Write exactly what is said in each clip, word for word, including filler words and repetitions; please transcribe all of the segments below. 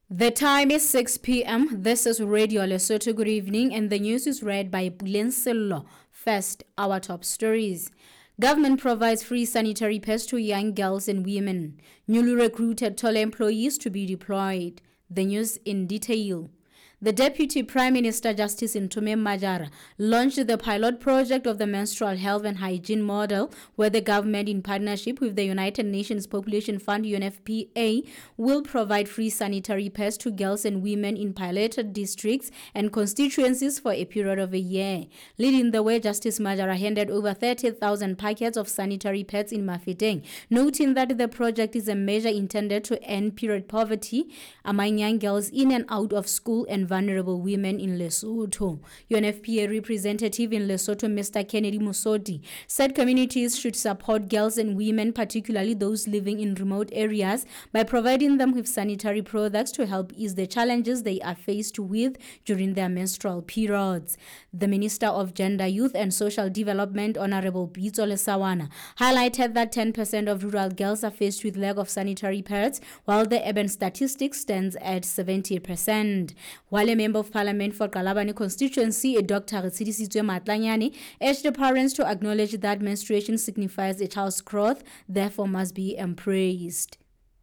The time is six p m. This is Radio Lesotho. Good evening, and the news is read by Bulen Sello. First, our top stories. Government provides free sanitary pads to young girls and women. Newly recruited toll employees to be deployed. The news in detail. The Deputy Prime Minister Justice Ntumi Majara launched the pilot project of the menstrual health and hygiene model, where the government, in partnership with the United Nations Population Fund U N F P A, will provide free sanitary pads to girls and women in piloted districts and constituencies for a period of a year. Leading the way, Justice Majara handed over thirty thousand packets of sanitary pads in Mafeteng, noting that the project is a measure intended to end period poverty among young girls in and out of school and vulnerable women in Lesotho. U N F P A representative in Lesotho, Mister Kennedy Musoti, said communities should support girls and women, particularly those living in remote areas, by providing them with sanitary products to help ease the challenges they are faced with during their menstrual periods. The Minister of Gender, Youth and Social Development, Honorable Pitso Lesawana, highlighted that ten percent of rural girls are faced with lack of sanitary pads, while the urban statistics stands at seventy percent. While a member of parliament for Kalabani constituency, Doctor Ritsidisitswe Matlanyane, urged the parents to acknowledge that menstruation signifies a child's growth, therefore must be embraced.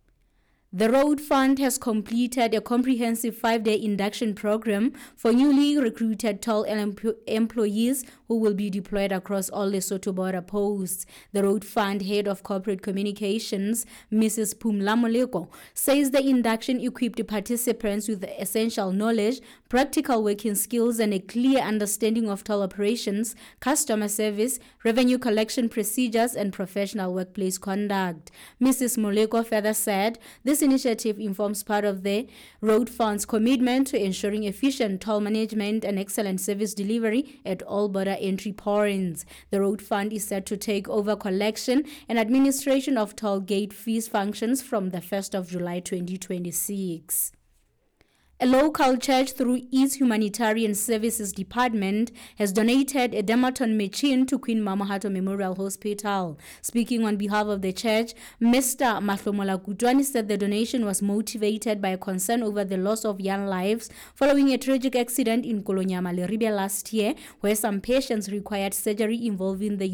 The Road Fund has completed a comprehensive five-day induction program for newly recruited toll employees who will be deployed across all Lesotho border posts. The Road Fund head of corporate communications, Missus Phumla Moleko, says the induction equipped participants with the essential knowledge, practical working skills, and a clear understanding of toll operations, customer service, revenue collection procedures, and professional workplace conduct. Missus Moleko further said this initiative informs part of the Road Fund's commitment to ensuring efficient toll management and excellent service delivery at all border entry points. The Road Fund is set to take over collection and administration of toll gate fees functions from the first of July twenty twenty-six. A local church, through its Humanitarian Services Department, has donated a dermaton machine to Queen Mamahato Memorial Hospital. Speaking on behalf of the church, Mister Mahlomola Kutwani said the donation was motivated by a concern over the loss of young lives following a tragic accident in Kolonyama Leribe last year, where some patients required surgery involving the